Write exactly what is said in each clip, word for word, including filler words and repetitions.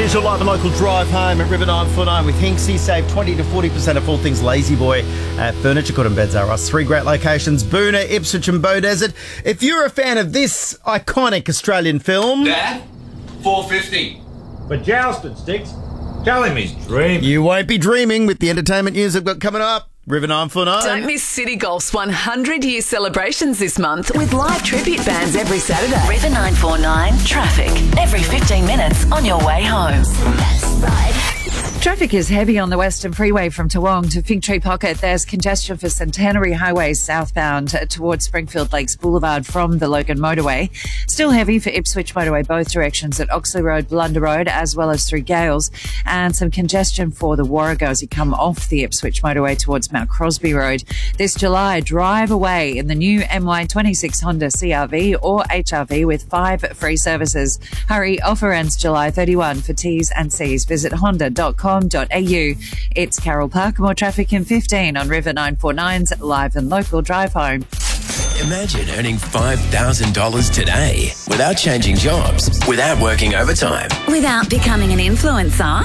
Here's your live and local drive home at River nine four nine with Hinksy. Save twenty to forty percent off all things Lazy Boy at Furniture Court and Beds R Us. Three great locations, Boonah, Ipswich and Beaudesert. If you're a fan of this iconic Australian film... Dad, four fifty. For jousting, Sticks. Tell him he's dreaming. You won't be dreaming with the entertainment news I've got coming up. River nine four nine. Don't miss City Golf's one hundred year celebrations this month with live tribute bands every Saturday. River nine four nine traffic. Every fifteen minutes on your way home. Traffic is heavy on the Western Freeway from Toowong to Fig Tree Pocket. There's congestion for Centenary Highway southbound towards Springfield Lakes Boulevard from the Logan Motorway. Still heavy for Ipswich Motorway both directions at Oxley Road, Blunder Road, as well as through Gales. And some congestion for the Warrego as you come off the Ipswich Motorway towards Mount Crosby Road. This July, drive away in the new M Y twenty-six Honda C R V or H R V with five free services. Hurry, offer ends July thirty-first for T's and C's. Visit honda dot com dot a u. It's Carol Park. More traffic in fifteen on River nine four nine's live and local drive home. Imagine earning five thousand dollars today without changing jobs, without working overtime. Without becoming an influencer.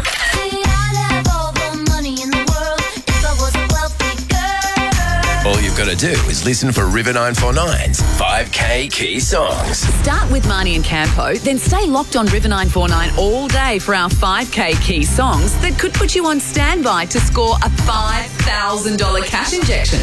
All you've got to do is listen for River nine four nine's five K Key Songs. Start with Marnie and Campo, then stay locked on River nine four nine all day for our five K key songs that could put you on standby to score a five thousand dollars cash injection.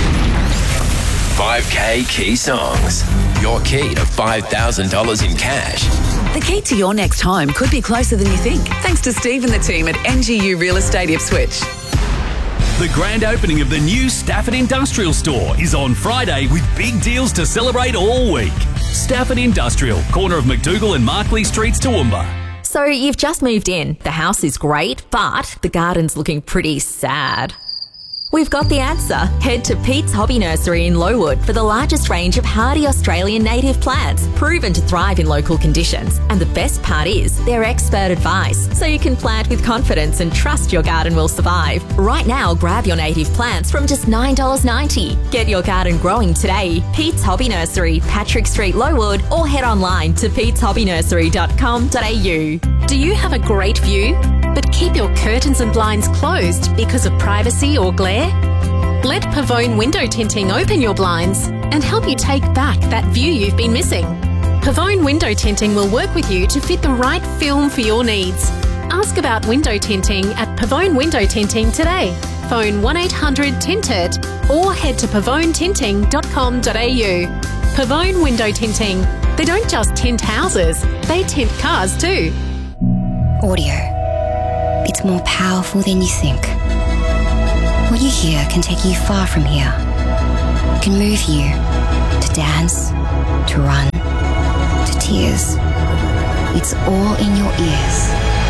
five K Key Songs. Your key to five thousand dollars in cash. The key to your next home could be closer than you think, thanks to Steve and the team at N G U Real Estate Ipswich. The grand opening of the new Stafford Industrial Store is on Friday with big deals to celebrate all week. Stafford Industrial, corner of McDougall and Markley Streets, Toowoomba. So you've just moved in. The house is great, but the garden's looking pretty sad. We've got the answer. Head to Pete's Hobby Nursery in Lowood for the largest range of hardy Australian native plants, proven to thrive in local conditions. And the best part is, they're expert advice, so you can plant with confidence and trust your garden will survive. Right now, grab your native plants from just nine dollars ninety. Get your garden growing today. Pete's Hobby Nursery, Patrick Street, Lowood, or head online to petes hobby nursery dot com dot a u. Do you have a great view, but keep your curtains and blinds closed because of privacy or glare? Let Pavone Window Tinting open your blinds and help you take back that view you've been missing. Pavone Window Tinting will work with you to fit the right film for your needs. Ask about window tinting at Pavone Window Tinting today. Phone one eight hundred tint it or head to pavone tinting dot com dot a u. Pavone Window Tinting. They don't just tint houses, they tint cars too. Audio. It's more powerful than you think. What you hear can take you far from here. It can move you to dance, to run, to tears. It's all in your ears.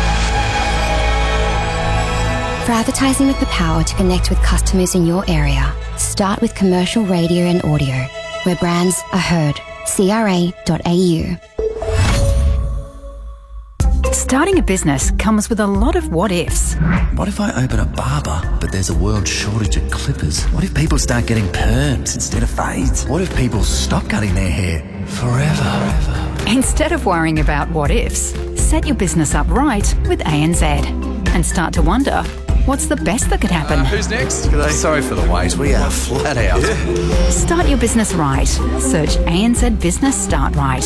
For advertising with the power to connect with customers in your area, start with commercial radio and audio, where brands are heard. C R A dot A U. Starting a business comes with a lot of what-ifs. What if I open a barber, but there's a world shortage of clippers? What if people start getting perms instead of fades? What if people stop cutting their hair forever? Instead of worrying about what-ifs, set your business up right with A N Z and start to wonder, what's the best that could happen? Uh, who's next? G'day. Sorry for the wait. We are flat out. Yeah. Start your business right. Search A N Z Business Start Right.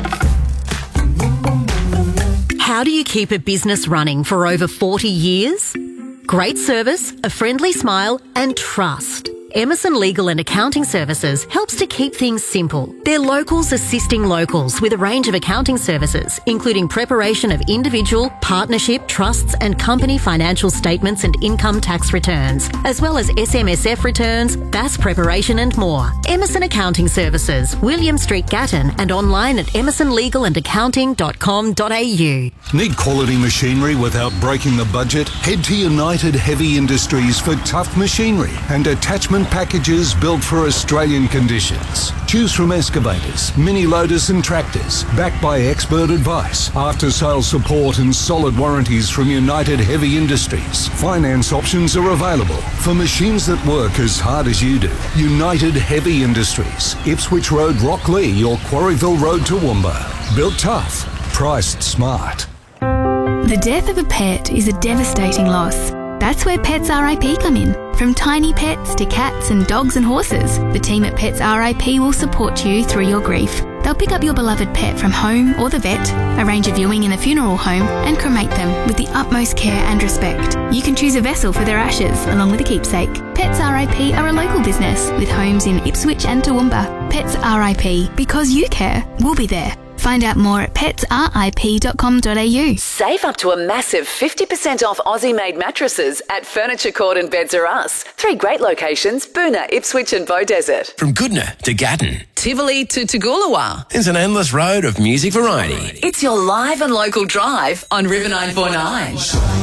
How do you keep a business running for over forty years? Great service, a friendly smile, and trust. Emerson Legal and Accounting Services helps to keep things simple. They're locals assisting locals with a range of accounting services, including preparation of individual, partnership, trusts and company financial statements and income tax returns, as well as S M S F returns, B A S preparation and more. Emerson Accounting Services, William Street, Gatton, and online at emerson legal and accounting dot com dot a u. Need quality machinery without breaking the budget? Head to United Heavy Industries for tough machinery and attachment packages built for Australian conditions. Choose from excavators, mini loaders and tractors, backed by expert advice, after-sales support and solid warranties from United Heavy Industries. Finance options are available for machines that work as hard as you do. United Heavy Industries, Ipswich Road, Rocklea, or Quarryville Road, Toowoomba. Built tough, priced smart. The death of a pet is a devastating loss. That's where Pets R I P come in. From tiny pets to cats and dogs and horses, the team at Pets R I P will support you through your grief. They'll pick up your beloved pet from home or the vet, arrange a viewing in a funeral home, and cremate them with the utmost care and respect. You can choose a vessel for their ashes, along with a keepsake. Pets R I P are a local business with homes in Ipswich and Toowoomba. Pets R I P, because you care, we'll be there. Find out more at pets r i p dot com dot a u. Save up to a massive fifty percent off Aussie-made mattresses at Furniture Court and Beds R Us. Three great locations, Boona, Ipswich and Beaudesert. From Goodna to Gatton, Tivoli to Toogoolawah. there's an endless road of music variety. It's your live and local drive on River nine four nine.